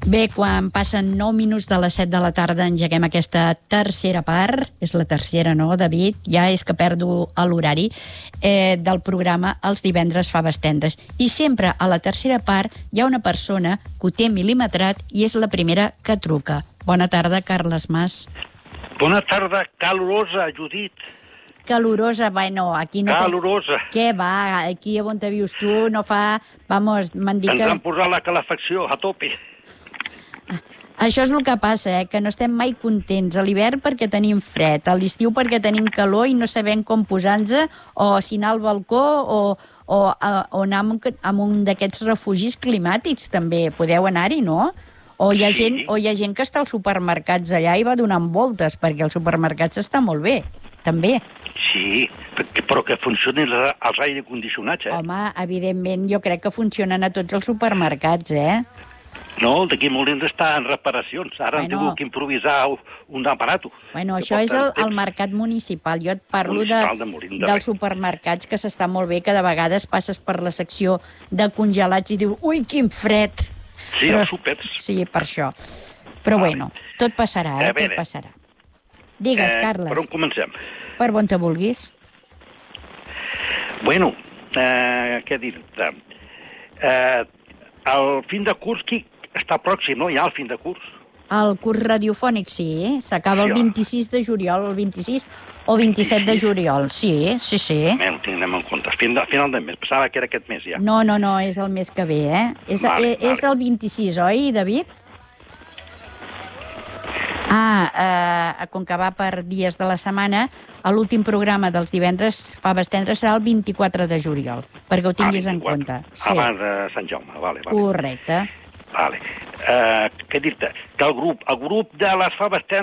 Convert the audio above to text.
Bé, quan passen 9 minuts de les 7 de la tarda engeguem aquesta tercera part, és la tercera, no, David? Ja és que perdo l'horari del programa Els divendres faves tendres. I sempre a la tercera part hi ha una persona que ho té mil·limetrat i és la primera que truca. Bona tarda, Carles Mas. Bona tarda, calorosa, Judit. Calorosa, bueno, aquí no... Calorosa. Què va? Aquí on te vius tu no fa... Vamos, m'han dit que... Ens han posat la calefacció a tope. Això és el que passa, que no estem mai contents. A l'hivern perquè tenim fred, a l'estiu perquè tenim calor i no sabem com posar-nos, o si anar al balcó o anar a un d'aquests refugis climàtics, també. Podeu anar-hi, no? O hi ha gent que està als supermercats allà i va donant voltes, perquè els supermercats està molt bé, també. Sí, però que funcionin els aire condicionats, Home, evidentment, jo crec que funcionen a tots els supermercats, No, d'aquí molt temps està en reparacions. Ara han tingut que improvisar un aparato. Bueno, això és el mercat municipal. Jo et parlo dels supermercats, que s'està molt bé, que de vegades passes per la secció de congelats i dius, ui, quin fred! Sí, els súpers. Sí, per això. Però bueno, tot passarà, tot passarà. Digues, Carles. Per on comencem? Per on te vulguis. Bueno, què dir-te? El fin de curs està pròxim, no? Ja el fin de curs. El curs radiofònic, sí. S'acaba el 26 de juliol, el 26 o 27 de juliol. Sí. Ho tindrem en compte. Final del mes. Pensava que era aquest mes, ja. No, és el mes que ve, És el 26, oi, David? Com que va per dies de la setmana, l'últim programa dels divendres faves tendres serà el 24 de juliol, perquè ho tinguis en compte. Abans de Sant Jaume, vale. Correcte. Vale. Què dir-te? Que el grup de les faves tendres